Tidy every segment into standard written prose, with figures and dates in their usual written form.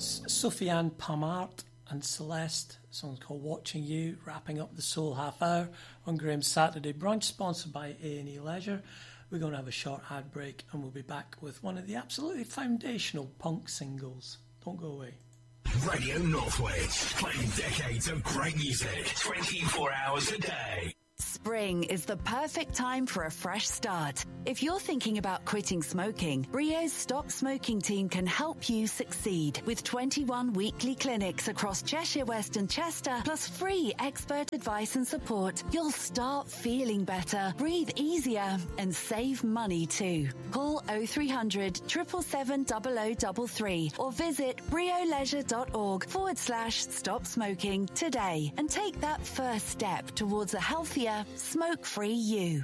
That's Sofiane Pamart and Celeste. The song's called Watching You, wrapping up the Soul Half Hour on Graham's Saturday Brunch, sponsored by A&E Leisure. We're going to have a short ad break and we'll be back with one of the absolutely foundational punk singles. Don't go away. Radio Northwich, playing decades of great music, 24 hours a day. Spring is the perfect time for a fresh start. If you're thinking about quitting smoking, Brio's Stop Smoking team can help you succeed. With 21 weekly clinics across Cheshire, West and Chester, plus free expert advice and support, you'll start feeling better, breathe easier and save money too. Call 0300 777 0033 or visit brioleisure.org/stop smoking today and take that first step towards a healthier, smoke-free you.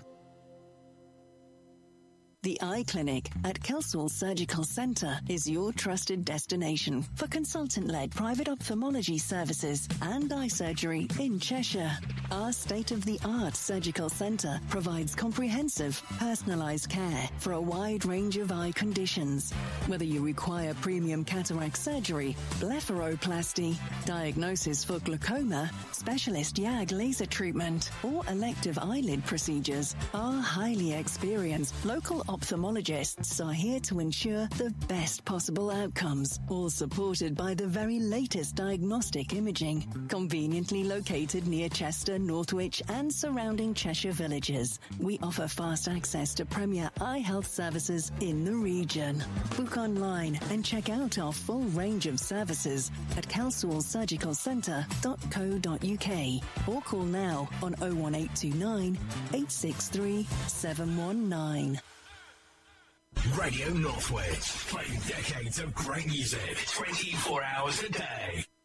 The Eye Clinic at Kelsall Surgical Centre is your trusted destination for consultant-led private ophthalmology services and eye surgery in Cheshire. Our state-of-the-art surgical centre provides comprehensive, personalised care for a wide range of eye conditions. Whether you require premium cataract surgery, blepharoplasty, diagnosis for glaucoma, specialist YAG laser treatment, or elective eyelid procedures, our highly experienced local ophthalmologists are here to ensure the best possible outcomes, all supported by the very latest diagnostic imaging. Conveniently located near Chester, Northwich and surrounding Cheshire villages, we offer fast access to premier eye health services in the region. Book online and check out our full range of services at kelsallsurgicalcentre.co.uk or call now on 01829 863 719. Radio Northwich, playing decades of great music, 24 hours a day.